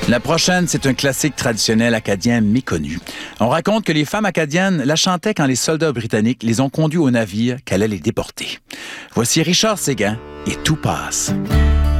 La prochaine, c'est un classique traditionnel acadien méconnu. On raconte que les femmes acadiennes la chantaient quand les soldats britanniques les ont conduits au navire qu'allaient les déporter. Voici Richard Séguin et Tout passe.